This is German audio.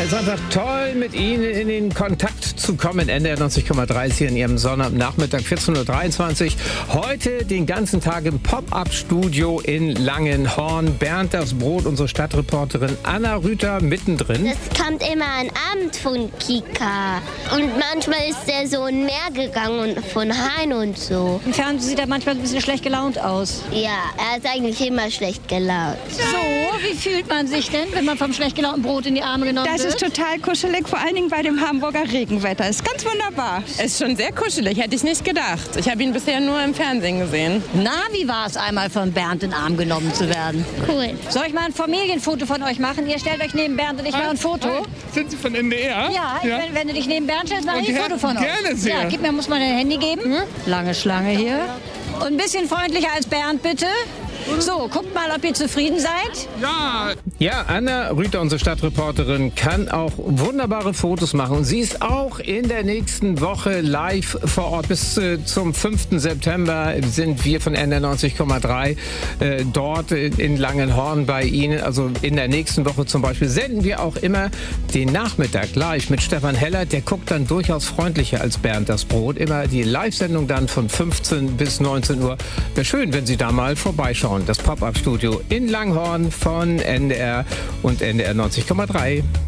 Es ist einfach toll, mit Ihnen in den Kontakt zu kommen. NDR 90,3 hier in Ihrem Sonnabendnachmittag, 14.23 Uhr. Heute den ganzen Tag im Pop-Up-Studio in Langenhorn. Bernd das Brot, unsere Stadtreporterin Anna Rüther mittendrin. Es kommt immer ein Abend von Kika. Und manchmal ist der so in Meer gegangen und von Hein und so. Im Fernsehen sieht er manchmal ein bisschen schlecht gelaunt aus. Ja, er ist eigentlich immer schlecht gelaunt. So, wie fühlt man sich denn, wenn man vom schlecht gelaunten Brot in die Arme genommen wird? Das ist total kuschelig, vor allen Dingen bei dem Hamburger Regenwetter. Ist ganz wunderbar. Es ist schon sehr kuschelig, hätte ich nicht gedacht. Ich habe ihn bisher nur im Fernsehen gesehen. Na, wie war es einmal von Bernd in den Arm genommen zu werden? Cool. Soll ich mal ein Familienfoto von euch machen? Ihr stellt euch neben Bernd und ich mache ein Foto. Sind Sie von NDR? Ja, wenn du dich neben Bernd stellst, mache ich ein Okay, Foto von euch. gerne sehr. Ja, gib mir, muss mal dein Handy geben. Lange Schlange hier. Und ein bisschen freundlicher als Bernd, bitte. So, guckt mal, ob ihr zufrieden seid. Ja. Ja, Anna Rüther, unsere Stadtreporterin, kann auch wunderbare Fotos machen. Und sie ist auch in der nächsten Woche live vor Ort. Bis zum 5. September sind wir von NDR 90,3 dort in Langenhorn bei Ihnen. Also in der nächsten Woche zum Beispiel senden wir auch immer den Nachmittag live mit Stefan Heller. Der guckt dann durchaus freundlicher als Bernd das Brot. Immer die Live-Sendung dann von 15 bis 19 Uhr. Wäre schön, wenn Sie da mal vorbeischauen. Das Pop-Up-Studio in Langenhorn von NDR und NDR 90,3.